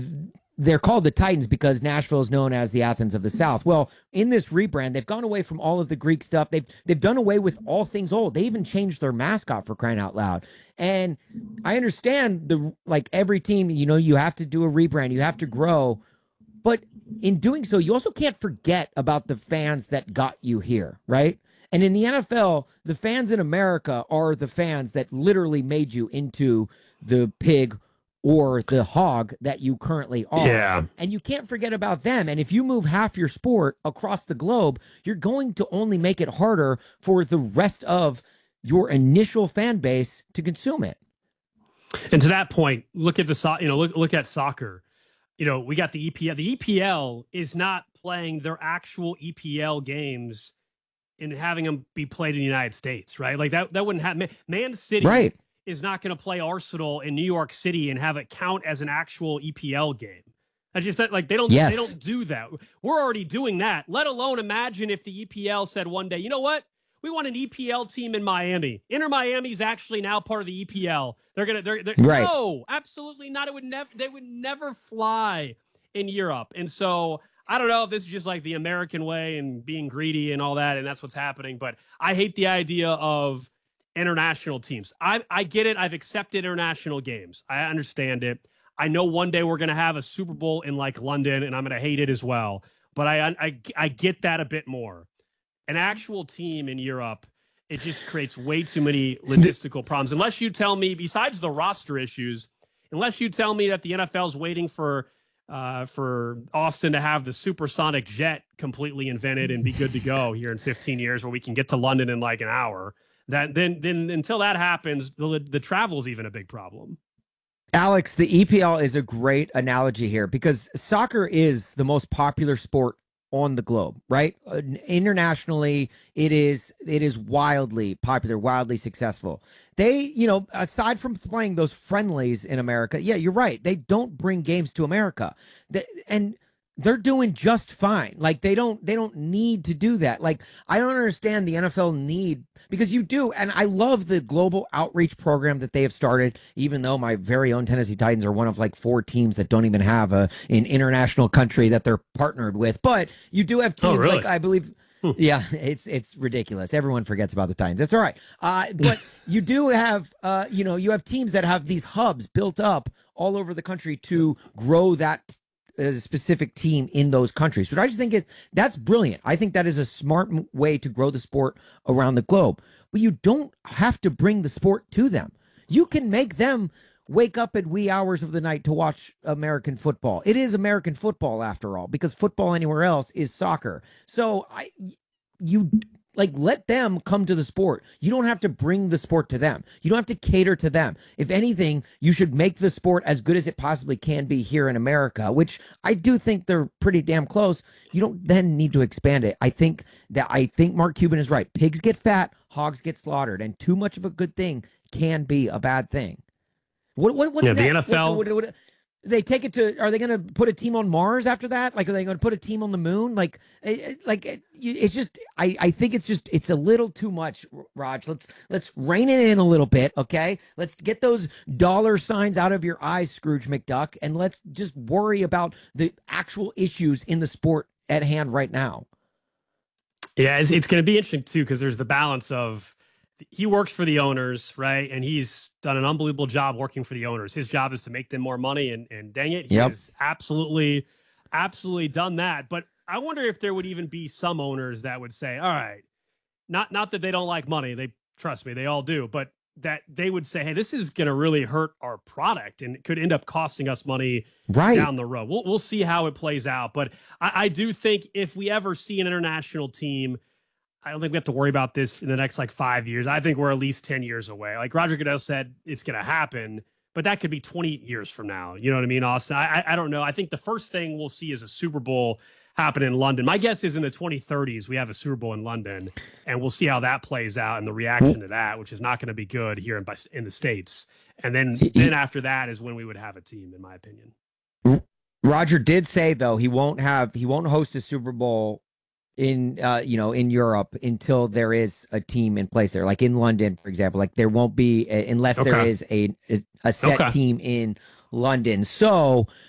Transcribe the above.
they're called the Titans because Nashville is known as the Athens of the South. Well, in this rebrand, they've gone away from all of the Greek stuff. They've done away with all things old. They even changed their mascot, for crying out loud. And I understand every team, you have to do a rebrand, you have to grow, but in doing so, you also can't forget about the fans that got you here, right? And in the NFL, the fans in America are the fans that literally made you into the pig or the hog that you currently are. Yeah. And you can't forget about them. And if you move half your sport across the globe, you're going to only make it harder for the rest of your initial fan base to consume it. And to that point, look at look at soccer. We got the EPL. The EPL is not playing their actual EPL games and having them be played in the United States, right? Like that wouldn't happen. Man City right. is not going to play Arsenal in New York City and have it count as an actual EPL game. I just like they don't do that. We're already doing that. Let alone imagine if the EPL said one day, you know what? We want an EPL team in Miami. Inter Miami's actually now part of the EPL. They're right. No, absolutely not. They would never fly in Europe. And so I don't know if this is just like the American way and being greedy and all that, and that's what's happening. But I hate the idea of international teams. I get it. I've accepted international games. I understand it. I know one day we're going to have a Super Bowl in like London, and I'm going to hate it as well. But I get that a bit more. An actual team in Europe, it just creates way too many logistical problems. Unless you tell me, besides the roster issues, unless you tell me that the NFL is waiting for Austin to have the supersonic jet completely invented and be good to go here in 15 years, where we can get to London in like an hour, then until that happens, the travel is even a big problem. Alex, the EPL is a great analogy here because soccer is the most popular sport on the globe, right? Internationally, it is wildly popular, wildly successful. They, aside from playing those friendlies in America, yeah, you're right. They don't bring games to America. And they're doing just fine. Like they don't need to do that. Like I don't understand the NFL need, because you do. And I love the global outreach program that they have started, even though my very own Tennessee Titans are one of like 4 teams that don't even have an international country that they're partnered with. But you do have teams like, I believe, yeah, it's ridiculous. Everyone forgets about the Titans. That's all right. But you do have, you have teams that have these hubs built up all over the country to grow that a specific team in those countries, which I just think that's brilliant. I think that is a smart way to grow the sport around the globe. But you don't have to bring the sport to them. You can make them wake up at wee hours of the night to watch American football. It is American football after all, because football anywhere else is soccer. So let them come to the sport. You don't have to bring the sport to them. You don't have to cater to them. If anything, you should make the sport as good as it possibly can be here in America, which I do think they're pretty damn close. You don't then need to expand it. I think Mark Cuban is right. Pigs get fat, hogs get slaughtered, and too much of a good thing can be a bad thing. What's the next? NFL. They take it to, are they going to put a team on Mars after that? Like, are they going to put a team on the moon? It's just, I think it's a little too much, Raj. Let's rein it in a little bit. Okay. Let's get those dollar signs out of your eyes, Scrooge McDuck. And let's just worry about the actual issues in the sport at hand right now. Yeah. It's going to be interesting too, because there's the balance of, he works for the owners, right? And he's done an unbelievable job working for the owners. His job is to make them more money, and dang it, he has absolutely done that. But I wonder if there would even be some owners that would say, all right, not that they don't like money. They trust me, they all do, but that they would say, hey, this is going to really hurt our product and it could end up costing us money down the road. We'll see how it plays out. But I do think if we ever see an international team, I don't think we have to worry about this in the next 5 years. I think we're at least 10 years away. Like Roger Goodell said, it's going to happen, but that could be 20 years from now. You know what I mean, Austin? I don't know. I think the first thing we'll see is a Super Bowl happen in London. My guess is in the 2030s, we have a Super Bowl in London, and we'll see how that plays out and the reaction to that, which is not going to be good here in the States. And then after that is when we would have a team, in my opinion. Roger did say, though, he won't host a Super Bowl in Europe until there is a team in place there, like in London, for example. Like there won't be unless there is a set team in London. So